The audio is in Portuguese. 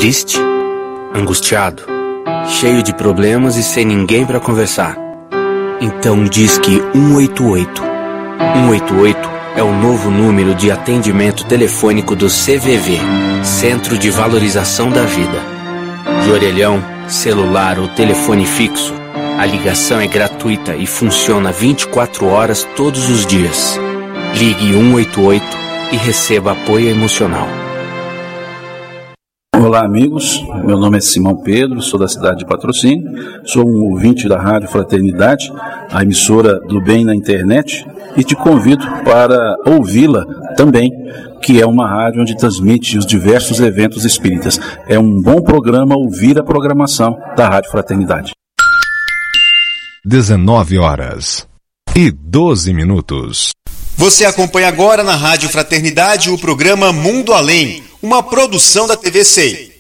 Triste? Angustiado? Cheio de problemas e sem ninguém para conversar? Então Disque 188. 188 é o novo número de atendimento telefônico do CVV, Centro de Valorização da Vida. De orelhão, celular ou telefone fixo, a ligação é gratuita e funciona 24 horas todos os dias. Ligue 188 e receba apoio emocional. Olá amigos, meu nome é Simão Pedro, sou da cidade de Patrocínio, sou um ouvinte da Rádio Fraternidade, a emissora do bem na internet, e te convido para ouvi-la também, que é uma rádio onde transmite os diversos eventos espíritas. É um bom programa ouvir a programação da Rádio Fraternidade. 19h12. Você acompanha agora na Rádio Fraternidade o programa Mundo Além, uma produção da TV SEI.